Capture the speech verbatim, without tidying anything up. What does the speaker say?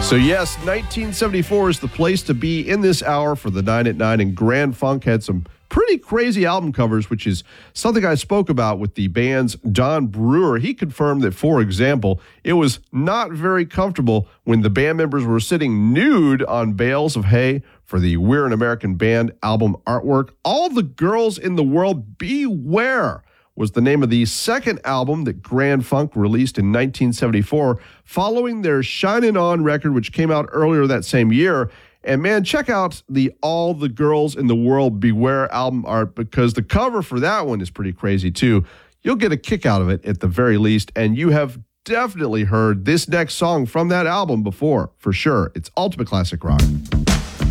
So yes, nineteen seventy-four is the place to be in this hour for the nine at nine, and Grand Funk had some pretty crazy album covers, which is something I spoke about with the band's Don Brewer. He confirmed that, for example, it was not very comfortable when the band members were sitting nude on bales of hay for the We're an American Band album artwork. All the Girls in the World Beware was the name of the second album that Grand Funk released in nineteen seventy-four, following their Shinin' On record, which came out earlier that same year. And man, check out the All the Girls in the World Beware album art, because the cover for that one is pretty crazy too. You'll get a kick out of it at the very least, and you have definitely heard this next song from that album before, for sure. It's Ultimate Classic Rock.